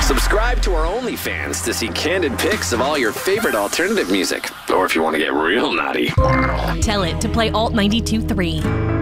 Subscribe to our OnlyFans to see candid pics of all your favorite alternative music. Or if you want to get real naughty, Tell it to play Alt 92.3.